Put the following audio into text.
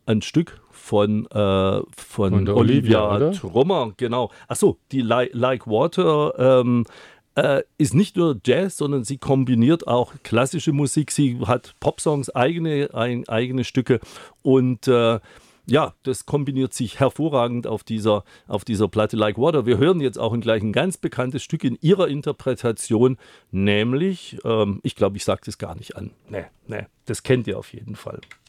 ein Stück von der Olivia oder? Trummer, genau. Achso, die Like Water ist nicht nur Jazz, sondern sie kombiniert auch klassische Musik. Sie hat Popsongs, eigene Stücke und ja, das kombiniert sich hervorragend auf dieser Platte Like Water. Wir hören jetzt auch gleich ein ganz bekanntes Stück in ihrer Interpretation, nämlich, ich glaube, ich sage das gar nicht an. Nee, das kennt ihr auf jeden Fall.